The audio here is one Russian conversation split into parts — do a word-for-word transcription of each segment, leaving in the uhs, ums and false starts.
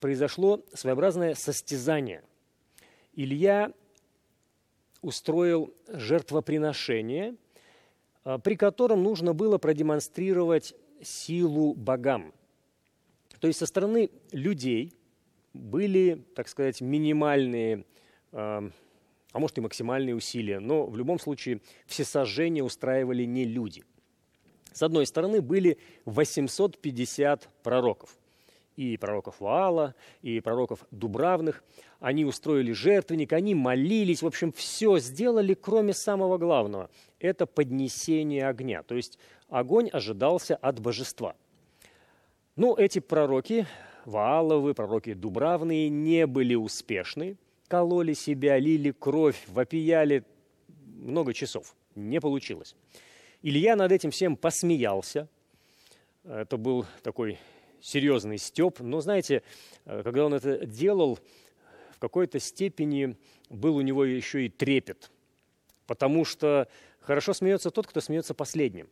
произошло своеобразное состязание. Илья устроил жертвоприношение, при котором нужно было продемонстрировать силу богам. То есть со стороны людей были, так сказать, минимальные, а может и максимальные усилия, но в любом случае всесожжение устраивали не люди. С одной стороны были восемьсот пятьдесят пророков. И пророков Ваала, и пророков Дубравных. Они устроили жертвенник, они молились, в общем, все сделали, кроме самого главного. Это поднесение огня, то есть огонь ожидался от божества. Но эти пророки, Вааловы, пророки Дубравные, не были успешны, кололи себя, лили кровь, вопияли много часов. Не получилось. Илья над этим всем посмеялся. Это был такой серьезный стёб. Но, знаете, когда он это делал, в какой-то степени был у него еще и трепет. Потому что хорошо смеется тот, кто смеется последним.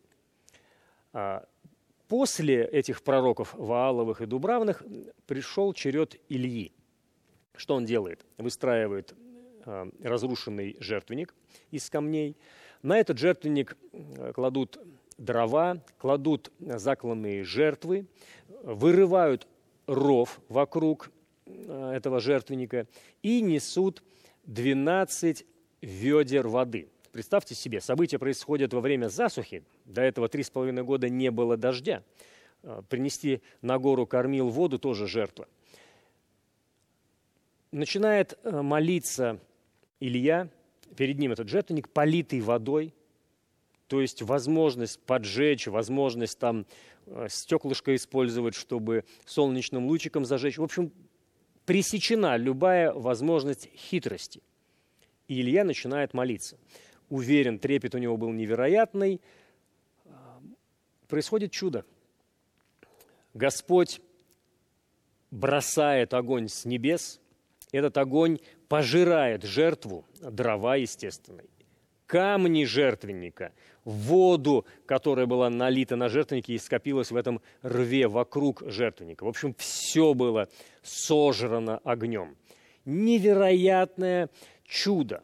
После этих пророков Вааловых и Дубравных пришел черед Ильи. Что он делает? Выстраивает разрушенный жертвенник из камней. На этот жертвенник кладут дрова, кладут закланные жертвы, вырывают ров вокруг этого жертвенника и несут двенадцать ведер воды. Представьте себе, события происходят во время засухи. До этого три с половиной года не было дождя. Принести на гору кормил воду тоже жертва. Начинает молиться Илья. Перед ним этот жертвенник, политый водой, то есть возможность поджечь, возможность там стеклышко использовать, чтобы солнечным лучиком зажечь. В общем, пресечена любая возможность хитрости. И Илья начинает молиться. Уверен, трепет у него был невероятный. Происходит чудо. Господь бросает огонь с небес. Этот огонь пожирает жертву, дрова, естественно, камни жертвенника, воду, которая была налита на жертвеннике и скопилась в этом рве вокруг жертвенника. В общем, все было сожрано огнем. Невероятное чудо.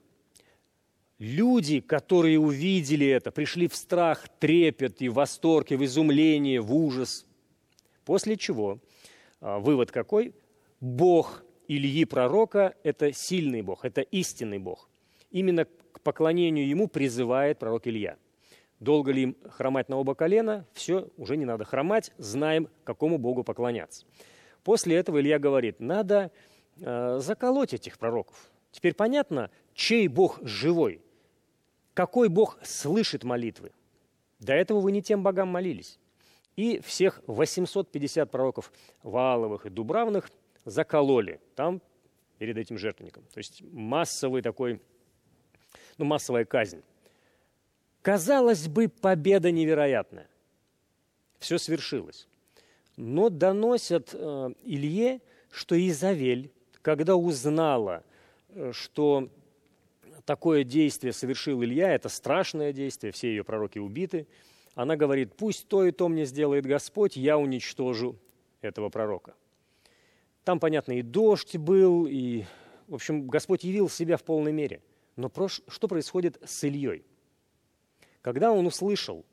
Люди, которые увидели это, пришли в страх, трепет и восторг, и в изумление, в ужас. После чего, вывод какой? Бог Ильи пророка – это сильный Бог, это истинный Бог. Именно к поклонению Ему призывает пророк Илья. Долго ли им хромать на оба колена? Все, уже не надо хромать, знаем, какому Богу поклоняться. После этого Илья говорит, надо э, заколоть этих пророков. Теперь понятно, чей Бог живой, какой Бог слышит молитвы. До этого вы не тем богам молились. И всех восемьсот пятьдесят пророков Вааловых и Дубравных закололи там, перед этим жертвенником. То есть массовый такой, ну, массовая казнь. Казалось бы, победа невероятная. Все свершилось. Но доносят э, Илье, что Изавель, когда узнала, э, что такое действие совершил Илья, это страшное действие, все ее пророки убиты, она говорит, пусть то и то мне сделает Господь, я уничтожу этого пророка. Там, понятно, и дождь был, и, в общем, Господь явил себя в полной мере. Но что происходит с Ильей? Когда он услышал,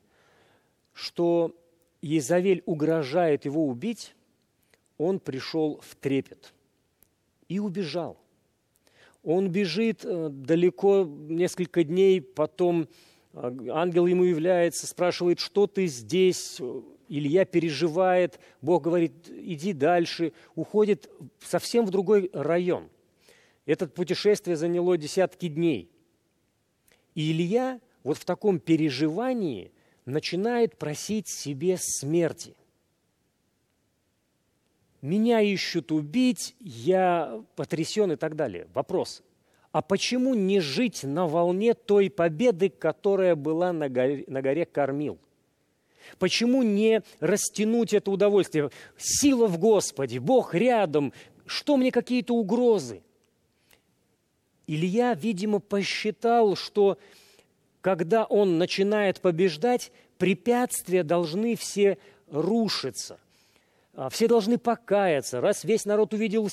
что Изавель угрожает его убить, он пришел в трепет и убежал. Он бежит далеко несколько дней, потом ангел ему является, спрашивает, что ты здесь? Илья переживает, Бог говорит, иди дальше, уходит совсем в другой район. Это путешествие заняло десятки дней. И Илья вот в таком переживании начинает просить себе смерти. Меня ищут убить, я потрясен и так далее. Вопрос, а почему не жить на волне той победы, которая была на горе, на горе Кормил? Почему не растянуть это удовольствие? Сила в Господе, Бог рядом, что мне какие-то угрозы? Илья, видимо, посчитал, что когда он начинает побеждать, препятствия должны все рушиться. Все должны покаяться. Раз весь народ увидел